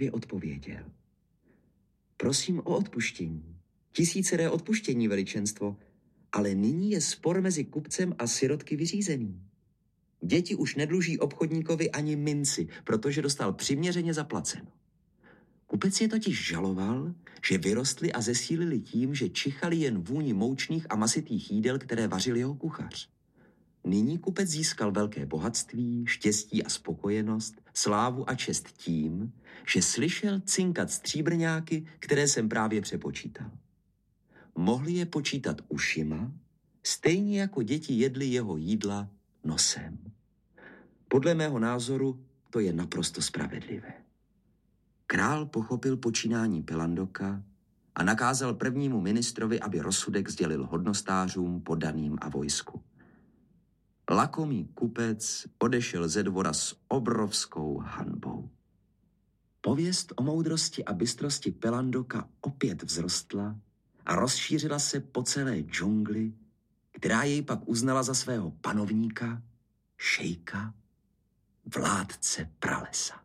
pečlivě odpověděl. Prosím o odpuštění. 1000 odpuštění, veličenstvo, ale nyní je spor mezi kupcem a sirotky vyřízený. Děti už nedluží obchodníkovi ani minci, protože dostal přiměřeně zaplaceno. Kupec je totiž žaloval, že vyrostli a zesílili tím, že čichali jen vůni moučných a masitých jídel, které vařil jeho kuchař. Nyní kupec získal velké bohatství, štěstí a spokojenost, slávu a čest tím, že slyšel cinkat stříbrňáky, které jsem právě přepočítal. Mohli je počítat ušima, stejně jako děti jedly jeho jídla nosem. Podle mého názoru to je naprosto spravedlivé. Král pochopil počínání Pelandoka a nakázal prvnímu ministrovi, aby rozsudek sdělil hodnostářům, poddaným a vojsku. Lakomý kupec odešel ze dvora s obrovskou hanbou. Pověst o moudrosti a bystrosti Pelandoka opět vzrostla a rozšířila se po celé džungli, která jej pak uznala za svého panovníka, šejka, vládce pralesa.